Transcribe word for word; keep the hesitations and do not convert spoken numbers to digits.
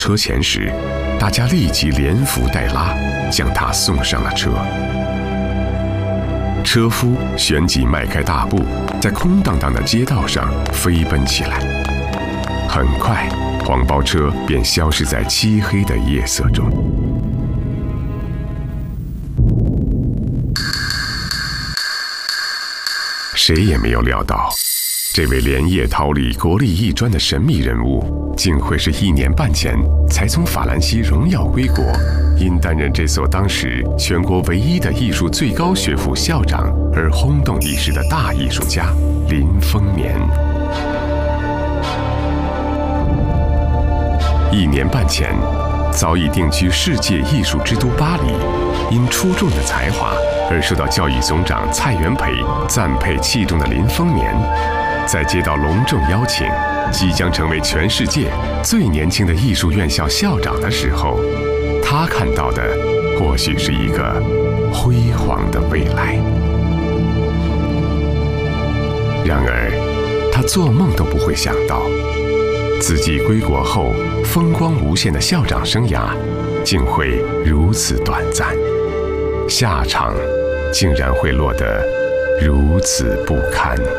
车前时，大家立即连扶带拉，将他送上了车。车夫旋即迈开大步，在空荡荡的街道上飞奔起来。很快，黄包车便消失在漆黑的夜色中。谁也没有料到，这位连夜逃离国立艺专的神秘人物，竟会是一年半前才从法兰西荣耀归国，因担任这所当时全国唯一的艺术最高学府校长而轰动一时的大艺术家林风眠。一年半前，早已定居世界艺术之都巴黎，因出众的才华而受到教育总长蔡元培赞佩器重的林风眠，在接到隆重邀请，即将成为全世界最年轻的艺术院校校长的时候，他看到的或许是一个辉煌的未来。然而，他做梦都不会想到，自己归国后风光无限的校长生涯，竟会如此短暂，下场竟然会落得如此不堪。